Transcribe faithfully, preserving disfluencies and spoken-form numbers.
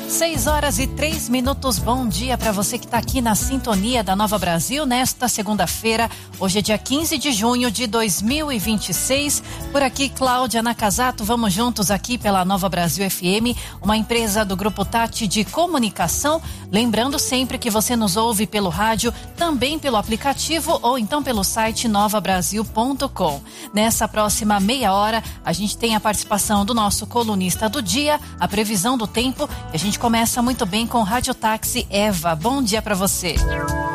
Seis horas e três minutos, bom dia para você que está aqui na sintonia da Nova Brasil nesta segunda-feira. Hoje é dia quinze de junho de dois mil e vinte e seis. Por aqui, Cláudia Nakazato, vamos juntos aqui pela Nova Brasil F M, uma empresa do Grupo Tati de Comunicação. Lembrando sempre que você nos ouve pelo rádio, também pelo aplicativo ou então pelo site nova brasil ponto com. Nessa próxima meia hora, a gente tem a participação do nosso colunista do dia, a previsão do tempo, e a gente começa muito bem com o Rádio Táxi Eva. Bom dia para você.